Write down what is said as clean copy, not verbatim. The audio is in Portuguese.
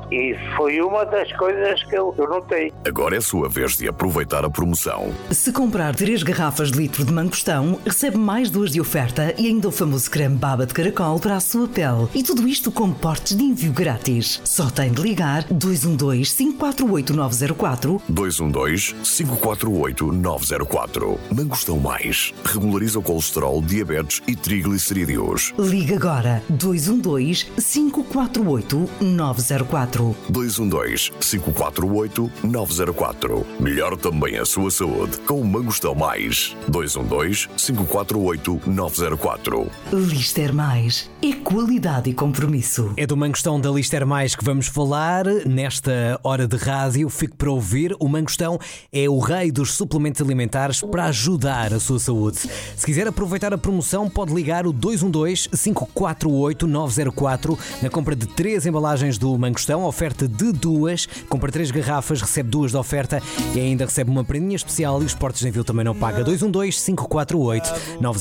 E foi uma das coisas que eu notei. Agora é a sua vez de aproveitar a promoção. Se comprar 3 garrafas de litro de mangostão, recebe mais 2 de oferta e ainda o famoso creme baba de caracol para a sua pele. E tudo isto com portes de envio grátis. Só tem de ligar 212-548-904. 212-548-904. Mangostão Mais. Regulariza o colesterol, diabetes e triglicerídeos. Liga agora 212-548-904. 212-548-904. Melhor também a sua saúde com o Mangostão Mais. 212-548-904. Lister Mais. É qualidade e compromisso. É do Mangostão da Lister Mais que vamos falar nesta hora de rádio. Fique para ouvir. O Mangostão é o rei dos suplementos alimentares para ajudar a sua saúde. Se quiser aproveitar a promoção, pode ligar o 212-548-904 na compra de 3 embalagens do Mangostão, oferta de 2, compra 3 garrafas, recebe 2 de oferta e ainda recebe uma prendinha especial e os portos de envio também não paga. 212-548-904.